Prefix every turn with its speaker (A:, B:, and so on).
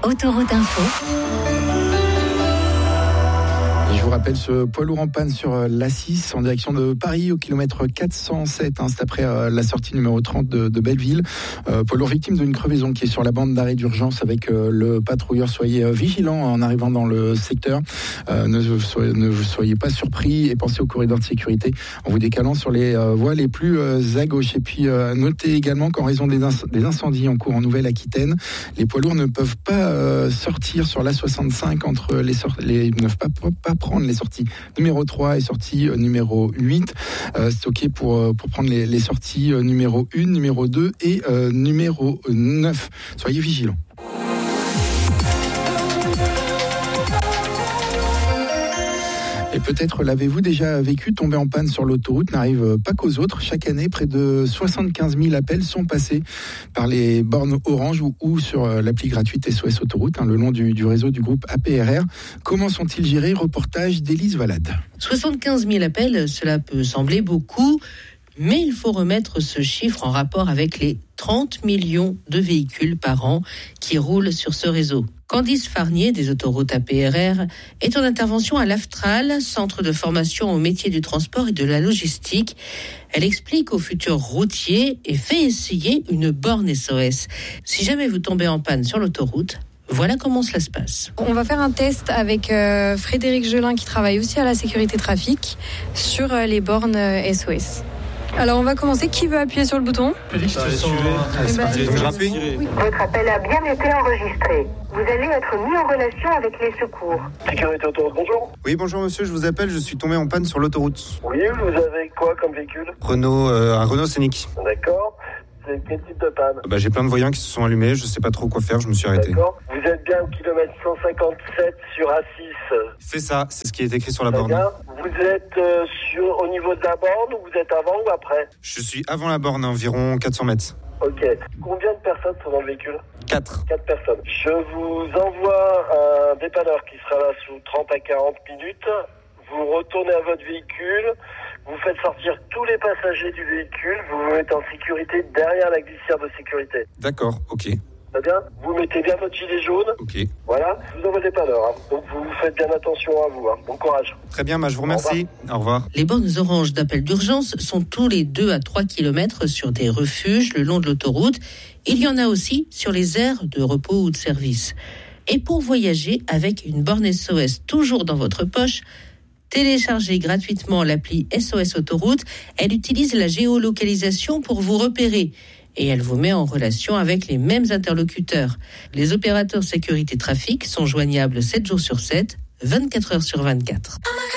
A: Autoroute Info.
B: Je vous rappelle ce poids lourd en panne sur l'A6 en direction de Paris au kilomètre 407. C'est après la sortie numéro 30 de Belleville. Poids lourd victime d'une crevaison qui est sur la bande d'arrêt d'urgence avec le patrouilleur. Soyez vigilants en arrivant dans le secteur. Ne soyez pas surpris et pensez au corridor de sécurité en vous décalant sur les voies les plus à gauche. Et puis notez également qu'en raison des incendies en cours en Nouvelle-Aquitaine, les poids lourds ne peuvent pas sortir sur l'A65 entre ne peuvent pas prendre les sorties numéro 3 et sortie numéro 8. C'est OK pour prendre les sorties numéro 1, numéro 2 et numéro 9. Soyez vigilants. Et peut-être l'avez-vous déjà vécu, tomber en panne sur l'autoroute n'arrive pas qu'aux autres. Chaque année, près de 75 000 appels sont passés par les bornes Orange ou sur l'appli gratuite SOS Autoroute, le long du réseau du groupe APRR. Comment sont-ils gérés ? Reportage d'Élise Valade.
C: 75 000 appels, cela peut sembler beaucoup, mais il faut remettre ce chiffre en rapport avec les 30 millions de véhicules par an qui roulent sur ce réseau. Candice Farnier des autoroutes APRR est en intervention à l'AFTRAL, centre de formation au métier du transport et de la logistique. Elle explique aux futurs routiers et fait essayer une borne SOS. Si jamais vous tombez en panne sur l'autoroute, voilà comment cela se passe.
D: On va faire un test avec Frédéric Gelin qui travaille aussi à la sécurité trafic sur les bornes SOS. Alors on va commencer. Qui veut appuyer sur le bouton ?
E: Félix,
F: Votre appel a bien été enregistré. Vous allez être mis en relation avec les secours.
E: Sécurité autoroute, bonjour.
G: Oui, bonjour monsieur, je vous appelle, je suis tombé en panne sur l'autoroute.
E: Oui, vous avez quoi comme véhicule ?
G: Un Renault Scénic.
E: D'accord. C'est quel type de panne ?
G: J'ai plein de voyants qui se sont allumés, je sais pas trop quoi faire, je me suis arrêté.
E: D'accord. Vous êtes bien au kilomètre 157 sur A6.
G: C'est ça, c'est ce qui est écrit sur la borne.
E: Bien. Vous êtes au niveau de la borne ou vous êtes avant ou après ?
G: Je suis avant la borne, environ 400 mètres.
E: Ok. Combien de personnes sont dans le véhicule ?
G: 4.
E: 4 personnes. Je vous envoie un dépanneur qui sera là sous 30 à 40 minutes. Vous retournez à votre véhicule. Vous faites sortir tous les passagers du véhicule. Vous vous mettez en sécurité derrière la glissière de sécurité.
G: D'accord, ok.
E: Très bien. Vous mettez bien votre gilet jaune.
G: Ok.
E: Voilà. Je vous envoie le dépanneur. Donc vous faites bien attention à vous. Bon courage.
G: Très bien, je vous remercie. Au revoir.
C: Les bornes oranges d'appel d'urgence sont tous les 2 à 3 km sur des refuges le long de l'autoroute. Il y en a aussi sur les aires de repos ou de service. Et pour voyager avec une borne SOS toujours dans votre poche, téléchargez gratuitement l'appli SOS Autoroute. Elle utilise la géolocalisation pour vous repérer et elle vous met en relation avec les mêmes interlocuteurs. Les opérateurs sécurité trafic sont joignables 7 jours sur 7, 24 heures sur 24.